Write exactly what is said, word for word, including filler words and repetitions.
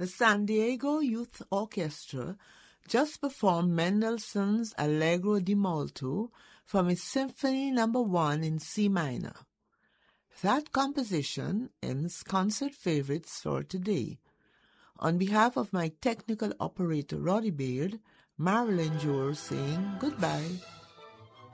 The San Diego Youth Orchestra just performed Mendelssohn's Allegro di Molto from his Symphony Number One in C minor. That composition ends concert favorites for today. On behalf of my technical operator Roddy Beard, Marilyn Jewell saying goodbye.